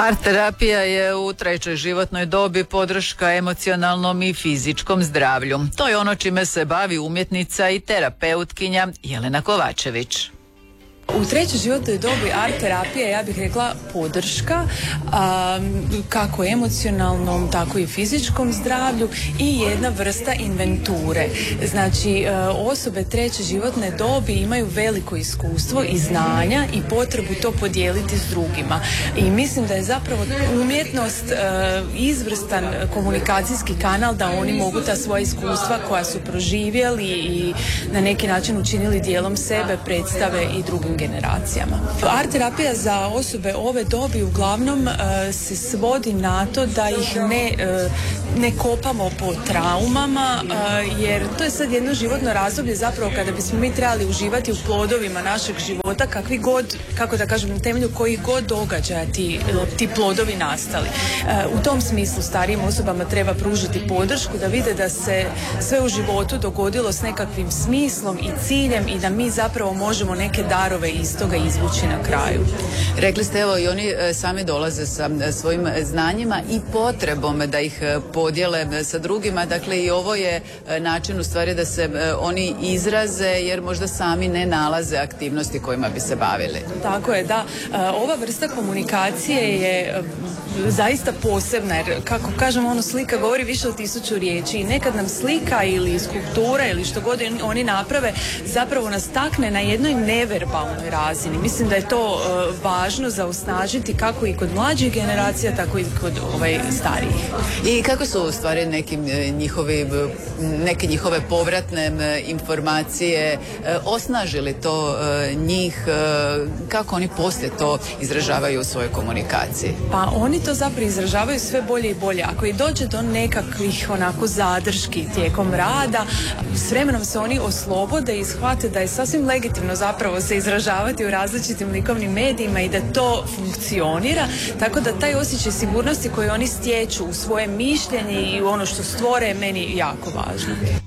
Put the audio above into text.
Art terapija je u trećoj životnoj dobi podrška emocionalnom i fizičkom zdravlju. To je ono čime se bavi umjetnica i terapeutkinja Jelena Kovačević. U trećoj životnoj dobi art terapija, ja bih rekla, podrška kako emocionalnom, tako i fizičkom zdravlju i jedna vrsta inventure. Znači, osobe treće životne dobi imaju veliko iskustvo i znanja i potrebu to podijeliti s drugima. I mislim da je zapravo umjetnost izvrstan komunikacijski kanal da oni mogu ta svoja iskustva koja su proživjeli i na neki način učinili dijelom sebe predstave i drugim generacijama. Art terapija za osobe ove dobi uglavnom se svodi na to da ih ne kopamo po traumama, jer to je sad jedno životno razdoblje zapravo kada bismo mi trebali uživati u plodovima našeg života, kakvi god, kako da kažem, na temelju kojih god događaja ti plodovi nastali. U tom smislu starijim osobama treba pružiti podršku da vide da se sve u životu dogodilo s nekakvim smislom i ciljem i da mi zapravo možemo neke darove iz toga izvući na kraju. Rekli ste, evo, i oni sami dolaze sa svojim znanjima i potrebom da ih podijele sa drugima. Dakle, i ovo je način u stvari da se oni izraze, jer možda sami ne nalaze aktivnosti kojima bi se bavili. Tako je, da. Ova vrsta komunikacije je zaista posebna, jer kako kažem, slika govori više od 1000 riječi i nekad nam slika ili skulptura ili što god oni naprave zapravo nas takne na jednoj neverbalnoj razini. Mislim da je to važno za osnažiti kako i kod mlađih generacija, tako i kod starijih. I kako su u stvari neke njihove povratne informacije osnažili to njih, kako oni poslije to izražavaju u svojoj komunikaciji? Pa oni to zapravo izražavaju sve bolje i bolje. Ako i dođe do nekakvih onako zadrški tijekom rada, s vremenom se oni oslobode i shvate da je sasvim legitimno zapravo se izražavati u različitim likovnim medijima i da to funkcionira, tako da taj osjećaj sigurnosti koji oni stječu u svoje mišljenje i u ono što stvore je meni jako važno.